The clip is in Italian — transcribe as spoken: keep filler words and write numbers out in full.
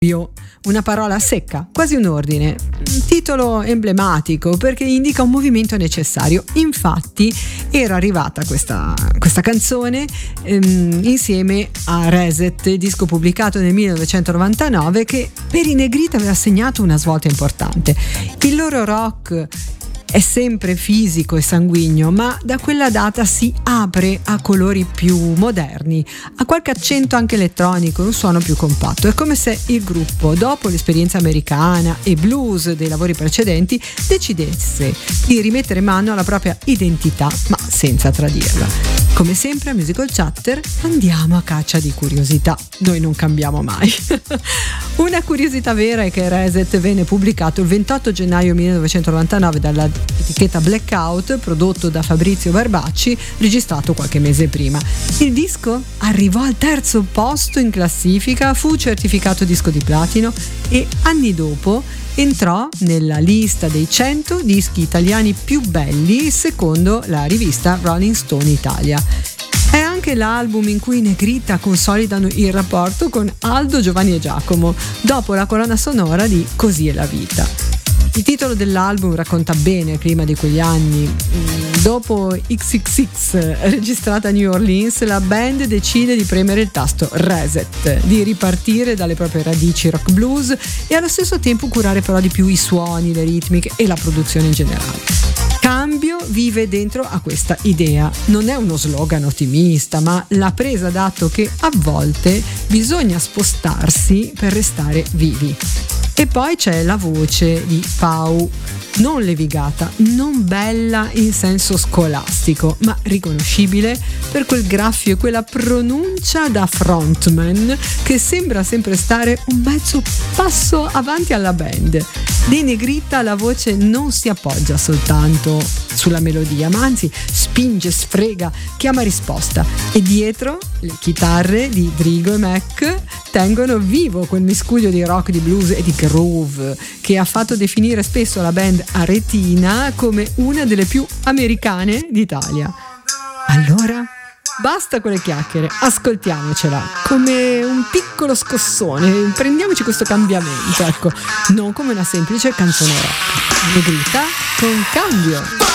Una parola secca, quasi un ordine, un titolo emblematico perché indica un movimento necessario. Infatti era arrivata questa, questa canzone ehm, insieme a Reset, disco pubblicato nel millenovecentonovantanove, che per i Negrita aveva segnato una svolta importante. Il loro rock è sempre fisico e sanguigno, ma da quella data si apre a colori più moderni, a qualche accento anche elettronico, un suono più compatto. È come se il gruppo, dopo l'esperienza americana e blues dei lavori precedenti, decidesse di rimettere mano alla propria identità, ma senza tradirla. Come sempre a Musical Chatter andiamo a caccia di curiosità, noi non cambiamo mai. Una curiosità vera è che Reset venne pubblicato il ventotto gennaio millenovecentonovantanove dalla etichetta Blackout, prodotto da Fabrizio Barbacci, registrato qualche mese prima. Il disco arrivò al terzo posto in classifica, fu certificato disco di platino e anni dopo entrò nella lista dei cento dischi italiani più belli secondo la rivista Rolling Stone Italia. È anche l'album in cui i Negrita consolidano il rapporto con Aldo, Giovanni e Giacomo, dopo la colonna sonora di Così è la vita. Il titolo dell'album racconta bene il clima di quegli anni. Dopo X X X, registrata a New Orleans, la band decide di premere il tasto reset, di ripartire dalle proprie radici rock blues e allo stesso tempo curare però di più i suoni, le ritmiche e la produzione in generale. Cambio vive dentro a questa idea. Non è uno slogan ottimista, ma la presa d'atto che a volte bisogna spostarsi per restare vivi. E poi c'è la voce di Pau, non levigata, non bella in senso scolastico, ma riconoscibile per quel graffio e quella pronuncia da frontman che sembra sempre stare un mezzo passo avanti alla band. Dei Negrita la voce non si appoggia soltanto sulla melodia, ma anzi spinge, sfrega, chiama risposta, e dietro le chitarre di Drigo e Mac tengono vivo quel miscuglio di rock, di blues e di groove che ha fatto definire spesso la band aretina come una delle più americane d'Italia. Allora, basta con le chiacchiere, ascoltiamocela come un piccolo scossone, prendiamoci questo cambiamento, ecco, non come una semplice canzone rock. Negrita con Cambio.